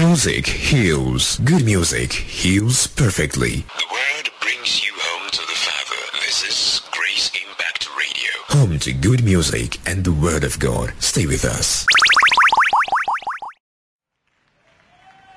music heals. Good music heals perfectly. The word brings you home to the Father. This is Grace Impact Radio. Home to good music and the Word of God. Stay with us.